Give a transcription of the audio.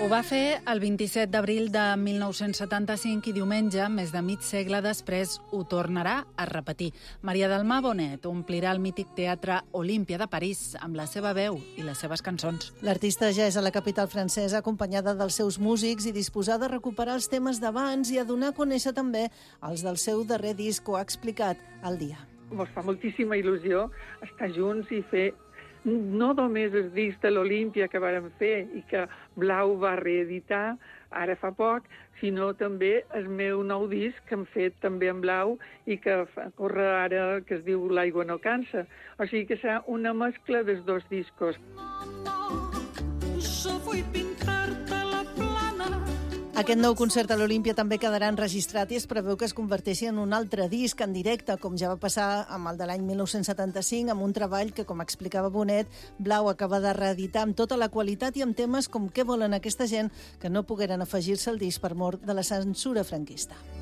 Ho va fer el 27 d'abril de 1975 i diumenge, més de mig segle després, ho tornarà a repetir. Maria del Mar Bonet omplirà el mític Teatre Olímpia de París amb la seva veu i les seves cançons. L'artista ja és a la capital francesa acompanyada dels seus músics i disposada a recuperar els temes d'abans i a donar a conèixer també els del seu darrer disc, ho ha explicat al Dia. Ens fa moltíssima il·lusió estar junts i fer no només el disc de l'Olímpia que vàrem fer i que Blau va reeditar ara fa poc, sinó també el meu nou disc que hem fet també en Blau i que corre ara, que es diu L'aigua no cansa. O sigui que serà una mescla dels dos discos. Aquest nou concert a l'Olímpia també quedarà enregistrat i es preveu que es converteixi en un altre disc en directe, com ja va passar amb el de l'any 1975, amb un treball que, com explicava Bonet, Blau acaba de reeditar amb tota la qualitat i amb temes com Què volen aquesta gent, que no pogueren afegir-se al disc per mor de la censura franquista.